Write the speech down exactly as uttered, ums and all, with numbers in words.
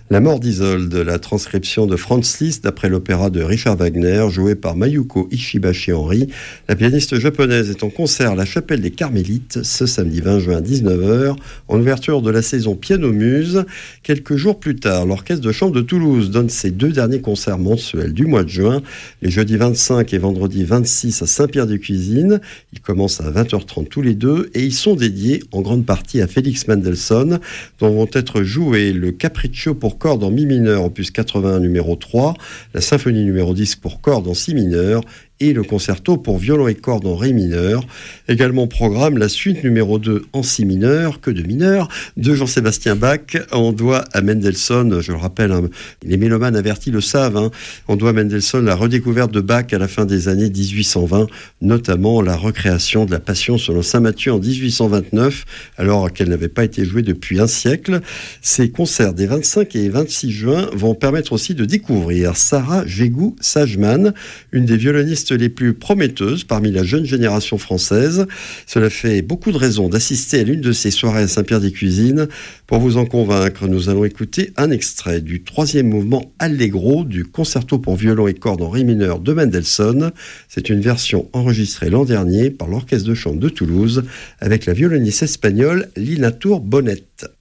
La mort d'Isolde, la transcription de Franz Liszt d'après l'opéra de Richard Wagner, joué par Mayuko Ishibashi-Henri. La pianiste japonaise est en concert à la Chapelle des Carmélites ce samedi vingt juin à dix-neuf heures, en ouverture de la saison Piano Muse. Quelques jours plus tard, l'Orchestre de Chambre de Toulouse donne ses deux derniers concerts mensuels du mois de juin, les jeudis vingt-cinq et vendredi vingt-six à Saint-Pierre-des-Cuisines. Ils commencent à vingt heures trente tous les deux et ils sont dédiés en grande partie à Félix Mendelssohn, dont vont être joués le Capriccio pour cordes en mi mineur opus quatre-vingt-un numéro trois, la symphonie numéro dix pour cordes en si mineur et le concerto pour violon et cordes en ré mineur. Également au programme la suite numéro deux en si mineur, que de mineur, de Jean-Sébastien Bach. On doit à Mendelssohn, je le rappelle, hein, les mélomanes avertis le savent, hein, on doit à Mendelssohn la redécouverte de Bach à la fin des années dix-huit cent vingt, notamment la recréation de la Passion selon saint Matthieu en dix-huit cent vingt-neuf, alors qu'elle n'avait pas été jouée depuis un siècle. Ces concerts des vingt-cinq et vingt-six juin vont permettre aussi de découvrir Sarah Jégou-Sageman, une des violonistes les plus prometteuses parmi la jeune génération française. Cela fait beaucoup de raisons d'assister à l'une de ces soirées à Saint-Pierre-des-Cuisines. Pour vous en convaincre, nous allons écouter un extrait du troisième mouvement Allegro du concerto pour violon et cordes en ré mineur de Mendelssohn. C'est une version enregistrée l'an dernier par l'Orchestre de Chambre de Toulouse avec la violoniste espagnole Lina Tour Bonnet.